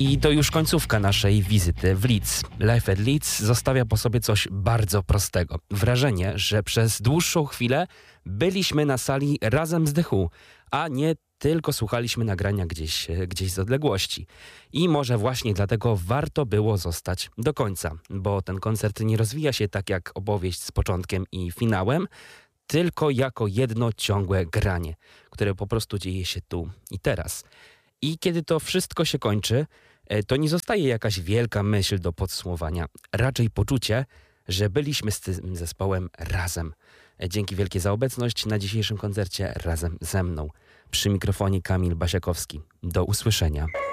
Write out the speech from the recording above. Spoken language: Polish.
I to już końcówka naszej wizyty w Leeds. Live at Leeds zostawia po sobie coś bardzo prostego. Wrażenie, że przez dłuższą chwilę byliśmy na sali razem z The Who, a nie tylko słuchaliśmy nagrania gdzieś z odległości. I może właśnie dlatego warto było zostać do końca, bo ten koncert nie rozwija się tak jak opowieść z początkiem i finałem, tylko jako jedno ciągłe granie, które po prostu dzieje się tu i teraz. I kiedy to wszystko się kończy, to nie zostaje jakaś wielka myśl do podsumowania, raczej poczucie, że byliśmy z tym zespołem razem. Dzięki wielkie za obecność na dzisiejszym koncercie razem ze mną. Przy mikrofonie Kamil Basiakowski. Do usłyszenia.